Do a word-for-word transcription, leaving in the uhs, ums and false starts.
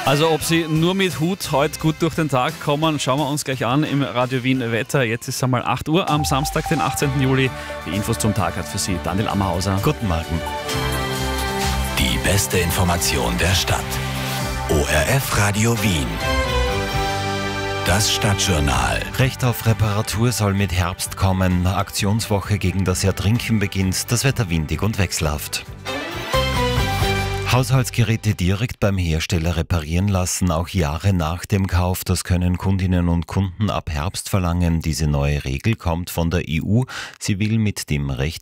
Also ob Sie nur mit Hut heute gut durch den Tag kommen, schauen wir uns gleich an im Radio Wien Wetter. Jetzt ist es einmal acht Uhr am Samstag, den achtzehnten Juli. Die Infos zum Tag hat für Sie Daniel Ammerhauser. Guten Morgen. Die beste Information der Stadt. O R F Radio Wien. Das Stadtjournal. Recht auf Reparatur soll mit Herbst kommen. Aktionswoche gegen das Ertrinken beginnt. Das Wetter windig und wechselhaft. Haushaltsgeräte direkt beim Hersteller reparieren lassen, auch Jahre nach dem Kauf. Das können Kundinnen und Kunden ab Herbst verlangen. Diese neue Regel kommt von der E U. Sie will mit dem Recht